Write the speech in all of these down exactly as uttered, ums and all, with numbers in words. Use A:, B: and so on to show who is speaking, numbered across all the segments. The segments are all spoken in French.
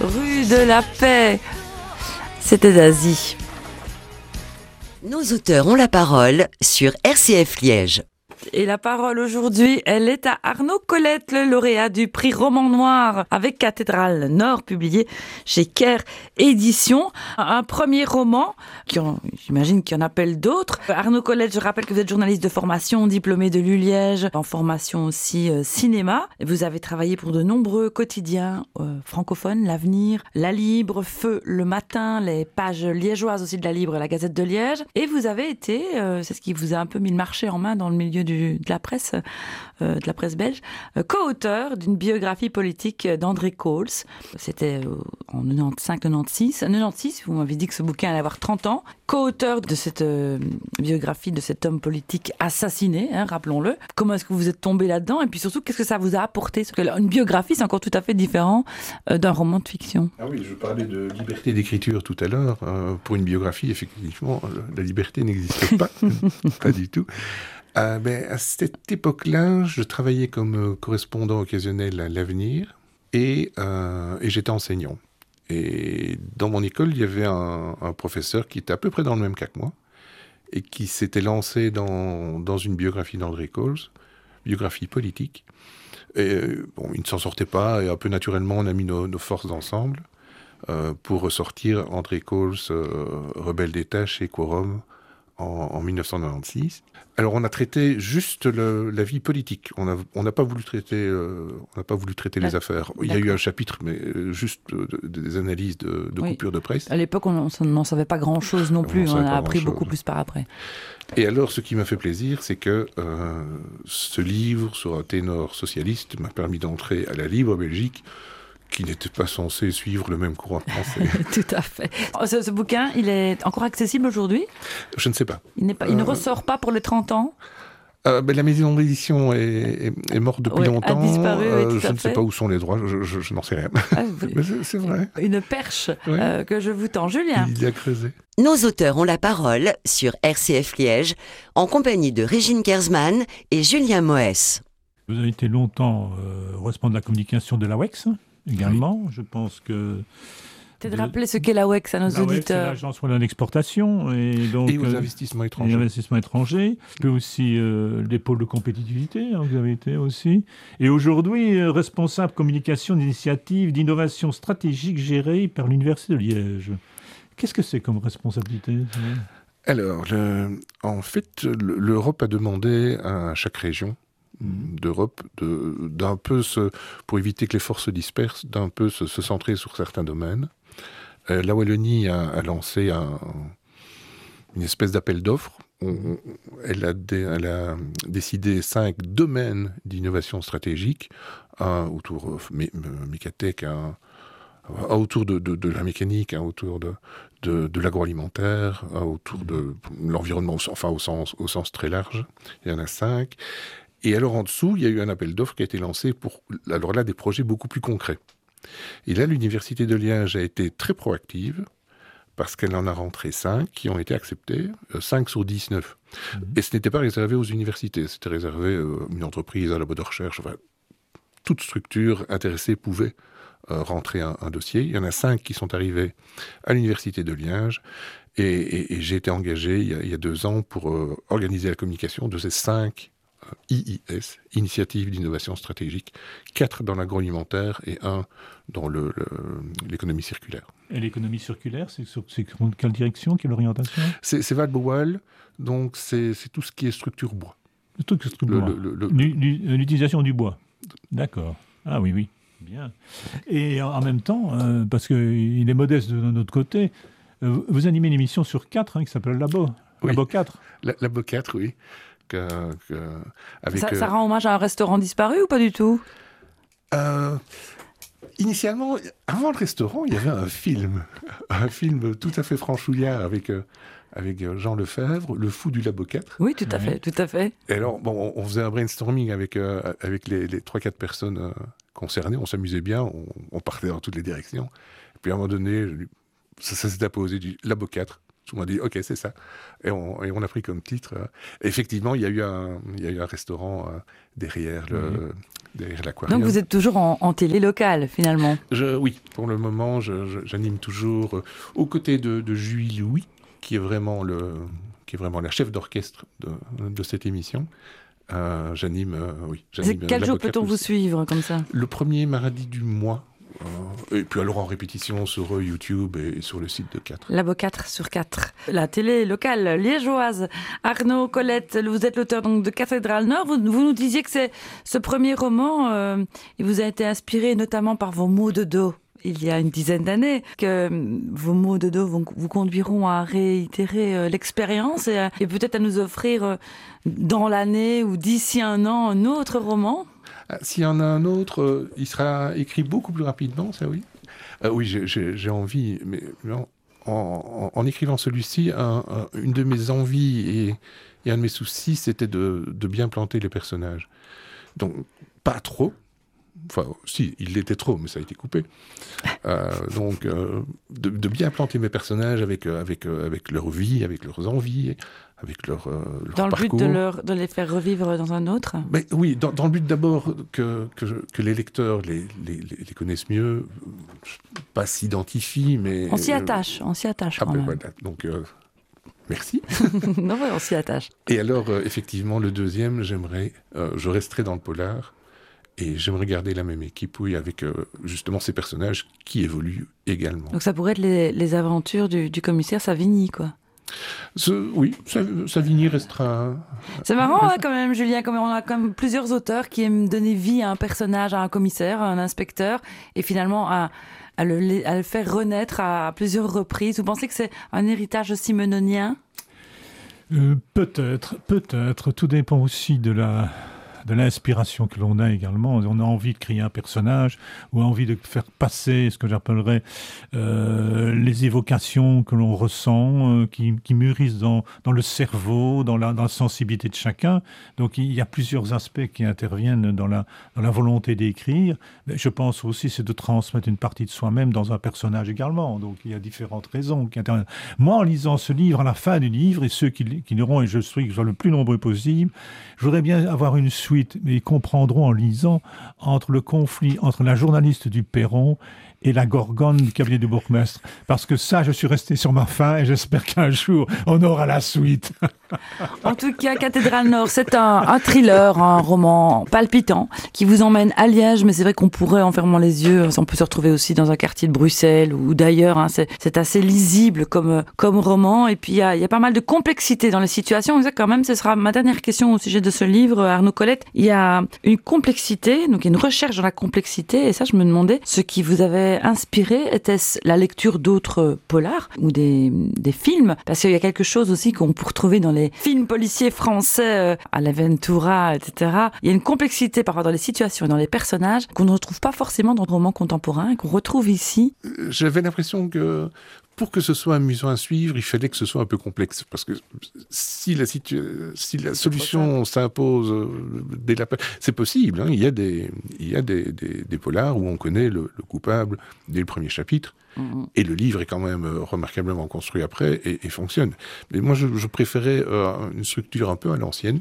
A: rue de la Paix. C'était Zazie.
B: Nos auteurs ont la parole sur R C F Liège.
A: Et la parole aujourd'hui, elle est à Arnaud Colette, le lauréat du prix Roman Noir avec Cathédrale Nord, publié chez Caire Éditions. Un premier roman, qui en, j'imagine qu'il y en appelle d'autres. Arnaud Colette, je rappelle que vous êtes journaliste de formation, diplômé de l'U Liège, en formation aussi euh, cinéma. Vous avez travaillé pour de nombreux quotidiens euh, francophones, L'Avenir, La Libre, Feu le matin, les pages liégeoises aussi de La Libre et la Gazette de Liège. Et vous avez été, euh, c'est ce qui vous a un peu mis le marché en main dans le milieu du de la presse, euh, de la presse belge, euh, co-auteur d'une biographie politique d'André Coles. C'était euh, en quatre-vingt-quinze quatre-vingt-seize. En quatre-vingt-seize, vous m'avez dit que ce bouquin allait avoir trente ans. Co-auteur de cette euh, biographie de cet homme politique assassiné, hein, rappelons-le. Comment est-ce que vous êtes tombé là-dedans? Et puis surtout, qu'est-ce que ça vous a apporté? Parce que une biographie, c'est encore tout à fait différent euh, d'un roman de fiction.
C: Ah oui, je parlais de liberté d'écriture tout à l'heure. Euh, pour une biographie, effectivement, la liberté n'existe pas. Pas du tout. Euh, ben, à cette époque-là, je travaillais comme euh, correspondant occasionnel à l'Avenir et, euh, et j'étais enseignant. Et dans mon école, il y avait un, un professeur qui était à peu près dans le même cas que moi et qui s'était lancé dans, dans une biographie d'André Coles, biographie politique. Et, bon, il ne s'en sortait pas et un peu naturellement, on a mis nos, nos forces ensemble euh, pour ressortir André Coles, euh, Rebelle d'État chez Quorum, en, en dix-neuf cent quatre-vingt-seize. Alors on a traité juste le, la vie politique. On n'a on n'a pas voulu traiter, euh, on n'a pas voulu traiter les affaires. Il y a eu un chapitre, mais juste euh, des analyses de, de oui. coupures de presse.
A: À l'époque, on n'en savait pas grand-chose non plus. On, on a appris beaucoup plus par après.
C: Et alors, ce qui m'a fait plaisir, c'est que euh, ce livre sur un ténor socialiste m'a permis d'entrer à la Libre Belgique, qui n'était pas censé suivre le même courant français.
A: Tout à fait. Ce, ce bouquin, il est encore accessible aujourd'hui?
C: Je ne sais pas.
A: Il, n'est pas, il euh... ne ressort pas pour les trente ans?
C: Euh, ben, la maison d'édition est, est, est morte depuis
A: oui,
C: longtemps.
A: A disparu,
C: euh,
A: oui,
C: je ne sais pas où sont les droits, je, je, je n'en sais rien. Ah, vous... Mais c'est, c'est vrai.
A: Une perche
C: oui.
A: euh, que je vous tends. Julien.
C: Il y a creusé.
B: Nos auteurs ont la parole sur R C F Liège, en compagnie de Régine Kersman et Julien Moès.
D: Vous avez été longtemps euh, responsable de la communication de l'A W E X également. Oui. Je pense que...
A: C'est de rappeler ce qu'est l'A W E X à nos
D: l'A W E X,
A: auditeurs.
D: C'est l'Agence pour l'exportation et donc
C: et aux euh, investissements étrangers.
D: Et investissements étrangers. Puis aussi euh, les pôles de compétitivité, hein, vous avez été aussi. Et aujourd'hui, euh, responsable communication d'initiatives d'innovation stratégique gérée par l'Université de Liège. Qu'est-ce que c'est comme responsabilité?
C: Alors, le, en fait, le, l'Europe a demandé à chaque région d'Europe de, d'un peu se, pour éviter que les forces se dispersent, d'un peu se, se centrer sur certains domaines. Euh, la Wallonie a, a lancé un, une espèce d'appel d'offres. On, elle, a dé, elle a décidé cinq domaines d'innovation stratégique, un autour de mé, mécatech, un, un autour de, de, de la mécanique, un autour de, de, de l'agroalimentaire, un autour de l'environnement, enfin au sens, au sens très large. Il y en a cinq. Et alors en dessous, il y a eu un appel d'offres qui a été lancé pour, alors là, des projets beaucoup plus concrets. Et là, l'Université de Liège a été très proactive, parce qu'elle en a rentré cinq qui ont été acceptés, cinq sur dix-neuf. Mmh. Et ce n'était pas réservé aux universités, c'était réservé à une entreprise, à un labo de recherche, enfin, toute structure intéressée pouvait euh, rentrer un, un dossier. Il y en a cinq qui sont arrivés à l'Université de Liège, et, et, et j'ai été engagé il y a, il y a deux ans pour euh, organiser la communication de ces cinq I I S, Initiative d'innovation stratégique, quatre dans l'agroalimentaire et un dans le, le, l'économie circulaire.
D: Et l'économie circulaire, c'est sur c'est quelle direction, quelle orientation? C'est,
C: c'est Val Boal, donc c'est, c'est tout ce qui est structure bois.
D: Le truc de structure bois. Le, le, le, L'utilisation du bois. D'accord. Ah oui, oui. Bien. Et en même temps, euh, parce qu'il est modeste de notre côté, euh, vous animez une émission sur quatre hein, qui s'appelle Labo.
C: Oui.
D: Labo quatre.
C: La, Labo quatre, oui. Que, que, avec,
A: ça,
C: euh,
A: ça rend hommage à un restaurant disparu ou pas du tout?
C: euh, Initialement, avant le restaurant, il y avait un film, un film tout à fait franchouillard avec, euh, avec Jean Lefebvre, Le Fou du Labo quatre.
A: Oui, tout à fait, tout à fait.
C: Et alors, bon, on, on faisait un brainstorming avec, euh, avec les, les trois quatre personnes euh, concernées, on s'amusait bien, on, on partait dans toutes les directions. Et puis à un moment donné, ça, ça s'est apposé du Labo quatre. Tout le monde a dit, ok, c'est ça. Et on, et on a pris comme titre. Euh, effectivement, il y a eu un, il y a eu un restaurant euh, derrière, le, mmh. derrière l'aquarium.
A: Donc vous êtes toujours en, en télé locale, finalement.
C: Je, Oui, pour le moment, je, je, j'anime toujours euh, aux côtés de, de Julie Louis, qui est vraiment, le, qui est vraiment la chef d'orchestre de, de cette émission. Euh, j'anime, euh, oui. J'anime
A: Quel jour peut-on vous suivre comme ça?
C: Le premier mardi du mois. Euh, et puis alors en répétition sur YouTube et sur le site de quatre.
A: Labo quatre sur quatre. La télé locale liégeoise. Arnaud Colette, vous êtes l'auteur donc de Cathédrale Nord. Vous, vous nous disiez que c'est ce premier roman, euh, il vous a été inspiré notamment par vos maux de dos. Il y a une dizaine d'années, que vos maux de dos vous, vous conduiront à réitérer euh, l'expérience et, et peut-être à nous offrir euh, dans l'année ou d'ici un an un autre roman.
C: Ah, s'il y en a un autre, euh, il sera écrit beaucoup plus rapidement, ça oui. Euh, oui, j'ai, j'ai, j'ai envie, mais en, en, en écrivant celui-ci, un, un, une de mes envies et, et un de mes soucis, c'était de, de bien planter les personnages. Donc, pas trop. Enfin, si, il l'était trop, mais ça a été coupé. Euh, donc, euh, de, de bien planter mes personnages avec, avec, avec leur vie, avec leurs envies, avec leur, euh, leur
A: dans
C: parcours.
A: Dans le but de, leur, de les faire revivre dans un autre.
C: Mais oui, dans, dans le but d'abord que, que, que les lecteurs les, les, les connaissent mieux, pas s'identifient, mais...
A: On s'y attache, on s'y attache
C: ah
A: quand
C: ben
A: même.
C: Voilà, donc... Euh, Merci.
A: Non, ouais, on s'y attache.
C: Et alors, euh, effectivement, le deuxième, j'aimerais... Euh, je resterai dans le polar. Et j'aimerais garder la même équipe, oui, avec euh, justement ces personnages qui évoluent également.
A: Donc ça pourrait être les, les aventures du, du commissaire Savigny, quoi.
C: Ce, oui, Savigny restera...
A: C'est marrant hein, quand même, Julien, comme on a comme plusieurs auteurs qui aiment donner vie à un personnage, à un commissaire, à un inspecteur, et finalement à, à, le, à le faire renaître à plusieurs reprises. Vous pensez que c'est un héritage simenonien ?
D: euh, Peut-être, peut-être. Tout dépend aussi de la... de l'inspiration que l'on a également. On a envie de créer un personnage ou envie de faire passer ce que j'appellerais euh, les évocations que l'on ressent, euh, qui, qui mûrissent dans, dans le cerveau, dans la, dans la sensibilité de chacun. Donc il y a plusieurs aspects qui interviennent dans la, dans la volonté d'écrire. Mais je pense aussi c'est de transmettre une partie de soi-même dans un personnage également. Donc il y a différentes raisons qui interviennent. Moi, en lisant ce livre, à la fin du livre, et ceux qui, qui l'auront, et je souhaite que je sois le plus nombreux possible, je voudrais bien avoir une suite, mais ils comprendront en lisant, entre le conflit entre la journaliste du Perron et la gorgone du cabinet du bourgmestre. Parce que ça, je suis resté sur ma faim et j'espère qu'un jour, on aura la suite.
A: En tout cas, Cathédrale Nord, c'est un, un thriller, un roman palpitant qui vous emmène à Liège, mais c'est vrai qu'on pourrait, en fermant les yeux, on peut se retrouver aussi dans un quartier de Bruxelles ou d'ailleurs. Hein, c'est, c'est assez lisible comme, comme roman. Et puis, il y a, y a pas mal de complexité dans les situations. Et quand même, ce sera ma dernière question au sujet de ce livre, Arnaud Colette. Il y a une complexité, donc il y a une recherche dans la complexité. Et ça, je me demandais, ce qui vous avait inspiré, était-ce la lecture d'autres polars ou des, des films? Parce qu'il y a quelque chose aussi qu'on peut retrouver dans les films policiers français, euh, à la Ventura, et cetera. Il y a une complexité parfois dans les situations et dans les personnages qu'on ne retrouve pas forcément dans le roman contemporain et qu'on retrouve ici.
C: J'avais l'impression que pour que ce soit amusant à suivre, il fallait que ce soit un peu complexe. Parce que si la, situ... si la solution s'impose dès la... C'est possible. Hein. Il y a, des, il y a des, des, des polars où on connaît le, le coupable dès le premier chapitre. Mmh. Et le livre est quand même remarquablement construit après et, et fonctionne. Mais moi, je, je préférais euh, une structure un peu à l'ancienne.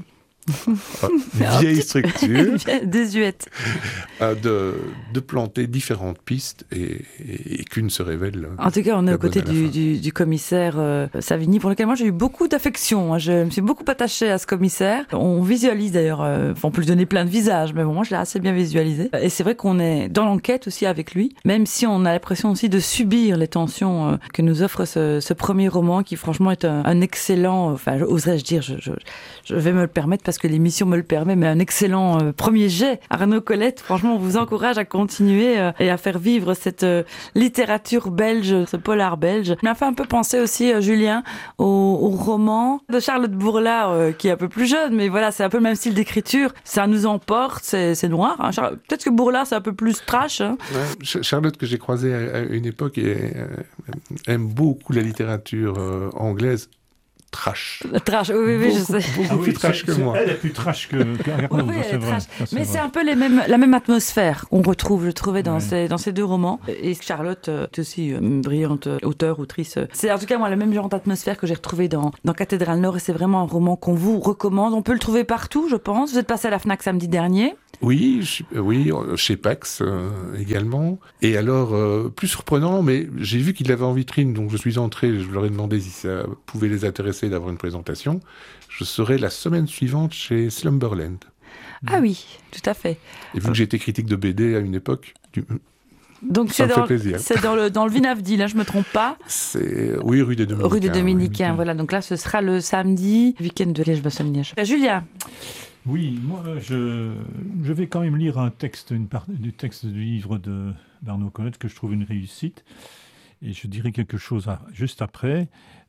C: Une vieille structure
A: désuète
C: euh, de, de planter différentes pistes et, et, et qu'une se révèle.
A: En tout cas, on est aux côtés du, du, du commissaire euh, Savigny, pour lequel moi j'ai eu beaucoup d'affection. Hein. Je me suis beaucoup attachée à ce commissaire. On visualise d'ailleurs, euh, on peut lui donner plein de visages, mais bon, moi je l'ai assez bien visualisé. Et c'est vrai qu'on est dans l'enquête aussi avec lui, même si on a l'impression aussi de subir les tensions euh, que nous offre ce, ce premier roman, qui franchement est un, un excellent, enfin oserais-je dire, je, je, je vais me le permettre parce que l'émission me le permet, mais un excellent euh, premier jet. Arnaud Colette, franchement, on vous encourage à continuer euh, et à faire vivre cette euh, littérature belge, ce polar belge. Il m'a fait un peu penser aussi, euh, Julien, au, au roman de Charlotte Bourlard, euh, qui est un peu plus jeune, mais voilà, c'est un peu le même style d'écriture. Ça nous emporte, c'est, c'est noir. Hein. Char... Peut-être que Bourlard, c'est un peu plus trash. Hein.
C: Ouais, Charlotte, que j'ai croisée à une époque, et, euh, aime beaucoup la littérature euh, anglaise, trash.
A: La trash, oui, oui, oui, je sais.
C: Beaucoup
D: Ah oui,
C: plus trash
D: c'est-
C: que
D: c'est-
C: moi.
D: Elle est plus trash que, que Arnaud,
A: Oui,
D: ça,
A: elle
D: c'est
A: est
D: vrai.
A: trash.
D: Ça, c'est
A: Mais
D: vrai.
A: c'est un peu les mêmes, la même atmosphère qu'on retrouve, je trouvais, dans,
D: Ouais.
A: ces, dans ces deux romans. Et Charlotte euh, est aussi une brillante euh, auteure, autrice. C'est en tout cas, moi, la même genre d'atmosphère que j'ai retrouvée dans, dans Cathédrale Nord. Et c'est vraiment un roman qu'on vous recommande. On peut le trouver partout, je pense. Vous êtes passé à la Fnac samedi dernier.
C: Oui, je- euh, oui, euh, chez Pax euh, également. Et alors, euh, plus surprenant, mais j'ai vu qu'il l'avait en vitrine, donc je suis entré, je leur ai demandé si ça pouvait les intéresser d'avoir une présentation. Je serai la semaine suivante chez Slumberland.
A: Ah oui, tout à fait.
C: Et vu que j'étais critique de B D à une époque, du-
A: Donc
C: Ça
A: c'est
C: me fait
A: dans,
C: plaisir.
A: c'est dans le dans le Vinavdi, là, je me trompe pas.
C: c'est oui, rue des Dominicains.
A: Rue des Dominicains,
C: oui.
A: voilà. Donc là, ce sera le samedi, week-end de Liège-Bastogne-Liège. Julia.
D: Oui, moi, je, je vais quand même lire un texte, une part, du texte du livre de, d'Arnaud Colette que je trouve une réussite. Et je dirai quelque chose à- juste après.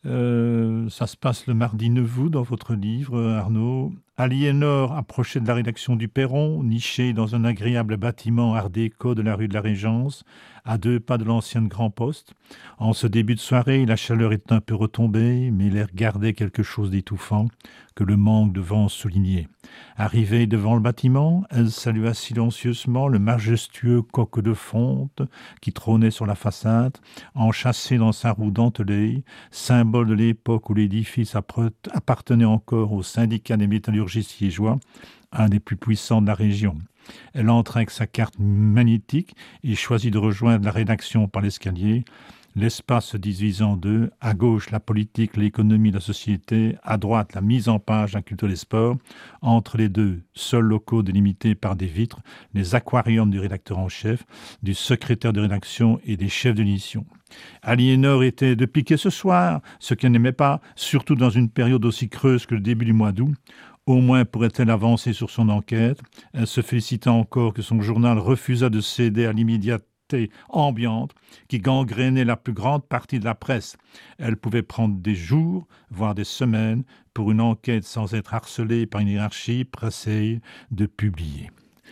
D: Euh, ça se passe le mardi neuf août dans votre livre, Arnaud. Aliénor approchait de la rédaction du Perron, niché dans un agréable bâtiment art déco de la rue de la Régence, à deux pas de l'ancienne Grand Poste. En ce début de soirée, la chaleur était un peu retombée, mais l'air gardait quelque chose d'étouffant que le manque de vent soulignait. Arrivée devant le bâtiment, elle salua silencieusement le majestueux coq de fonte qui trônait sur la façade, enchâssé dans sa roue dentelée, symbole de l'époque où l'édifice appre- appartenait encore au syndicat des métallurgistes liégeois, un des plus puissants de la région. Elle entra avec sa carte magnétique et choisit de rejoindre la rédaction par l'escalier. L'espace se divise en deux, à gauche la politique, l'économie, la société, à droite la mise en page, la culture des sports. Entre les deux, seuls locaux délimités par des vitres, les aquariums du rédacteur en chef, du secrétaire de rédaction et des chefs d'édition. Aliénor était de piquer ce soir, ce qu'elle n'aimait pas, surtout dans une période aussi creuse que le début du mois d'août. Au moins pourrait-elle avancer sur son enquête. Elle se félicita encore que son journal refusa de céder à l'immédiateté ambiante qui gangrénait la plus grande partie de la presse. Elle pouvait prendre des jours, voire des semaines, pour une enquête sans être harcelée par une hiérarchie pressée de publier.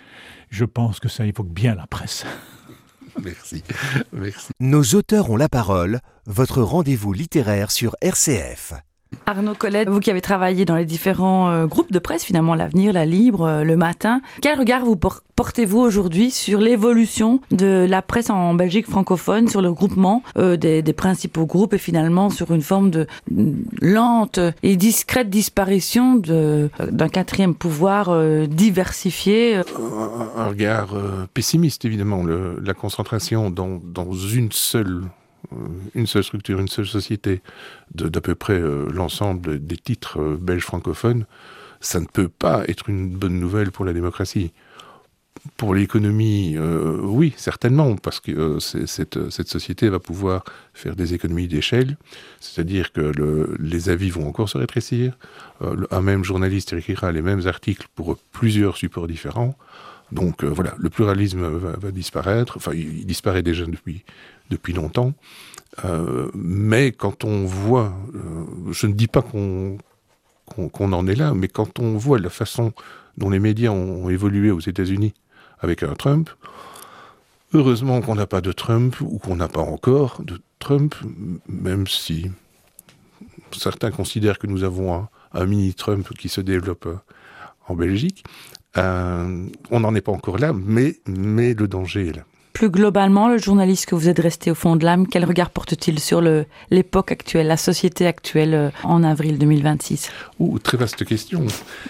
D: Je pense que ça évoque bien la presse.
C: Merci, merci.
E: Nos auteurs ont la parole, votre rendez-vous littéraire sur R C F.
A: Arnaud Colette, vous qui avez travaillé dans les différents euh, groupes de presse, finalement, l'Avenir, La Libre, euh, Le Matin, quel regard vous por- portez-vous aujourd'hui sur l'évolution de la presse en Belgique francophone, sur le regroupement euh, des, des principaux groupes et finalement sur une forme de mm, lente et discrète disparition de, d'un quatrième pouvoir euh, diversifié euh,
C: Un, un regard euh, pessimiste, évidemment. Le- la concentration dans, dans une seule euh, une seule structure, une seule société, de, d'à peu près euh, l'ensemble des titres euh, belges francophones, ça ne peut pas être une bonne nouvelle pour la démocratie. Pour l'économie, euh, oui, certainement, parce que euh, c'est, cette, cette société va pouvoir faire des économies d'échelle, c'est-à-dire que le, les avis vont encore se rétrécir, euh, le, un même journaliste écrira les mêmes articles pour plusieurs supports différents, donc euh, voilà, le pluralisme va, va disparaître, enfin il, il disparaît déjà depuis, depuis longtemps, euh, mais quand on voit, euh, je ne dis pas qu'on, qu'on, qu'on en est là, mais quand on voit la façon dont les médias ont évolué aux États-Unis avec un Trump, heureusement qu'on n'a pas de Trump, ou qu'on n'a pas encore de Trump, même si certains considèrent que nous avons un, un mini-Trump qui se développe euh, en Belgique. Euh, on n'en est pas encore là, mais, mais le danger est là.
A: Plus globalement, le journaliste que vous êtes resté au fond de l'âme, quel regard porte-t-il sur le, l'époque actuelle, la société actuelle euh, en avril deux mille vingt-six?
C: Ouh, très vaste question.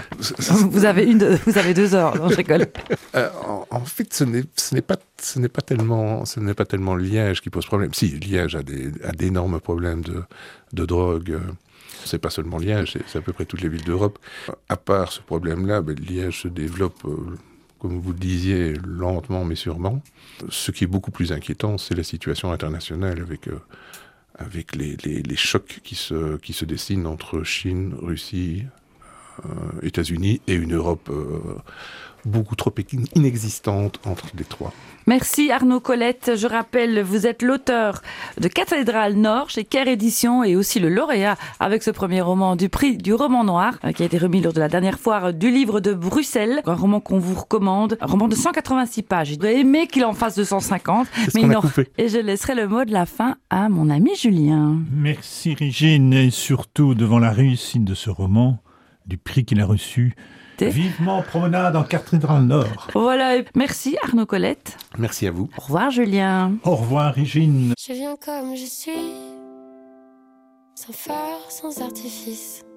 A: Vous avez, une de, vous avez deux heures, non, je rigole.
C: Euh, en, en fait, ce n'est, ce n'est pas, ce n'est pas tellement, ce n'est pas tellement Liège qui pose problème. Si, Liège a, des, a d'énormes problèmes de, de drogue. Euh, c'est pas seulement Liège, c'est, c'est à peu près toutes les villes d'Europe. À part ce problème-là, ben, Liège se développe, euh, comme vous le disiez, lentement mais sûrement. Ce qui est beaucoup plus inquiétant, c'est la situation internationale avec, euh, avec les, les, les chocs qui se, qui se dessinent entre Chine, Russie, euh, États-Unis et une Europe euh, beaucoup trop inexistante entre les trois.
A: Merci Arnaud Colette. Je rappelle, vous êtes l'auteur de Cathédrale Nord chez Caire Éditions et aussi le lauréat avec ce premier roman du prix du roman noir qui a été remis lors de la dernière foire du livre de Bruxelles. Un roman qu'on vous recommande, un roman de cent quatre-vingt-six pages. Il doit aimer qu'il en fasse deux cent cinquante.
C: C'est
A: mais
C: ce qu'on
A: non.
C: a coupé.
A: Et je laisserai le mot de la fin à mon ami Julien.
D: Merci Régine, et surtout devant la réussite de ce roman, du prix qu'il a reçu. Vivement promenade en Cathédrale Nord.
A: Voilà, merci Arnaud Colette.
C: Merci à vous.
A: Au revoir Julien.
D: Au revoir Régine.
F: Je viens comme je suis, sans phare, sans artifice.